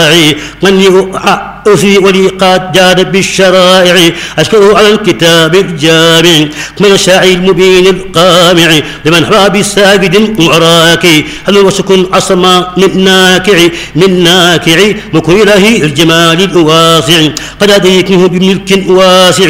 من أوفي ولي قد جاد بالشرائع أشكره على الكتاب الجامع من الشاعر المبين القامع لمن حوى بالساجد المعراكي هل وسكن عصما من ناكع مكر إله الجمال الواسع قد أديكه بملك واسع